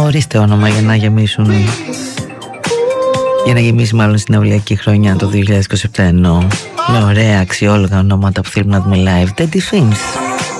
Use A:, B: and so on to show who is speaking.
A: Ορίστε όνομα για να γεμίσουν. Για να γεμίσει μάλλον στην νεολαιακή χρονιά το 2027 εννοώ. Με ωραία αξιόλογα ονόματα που θέλουμε να δούμε live. Teddy Films.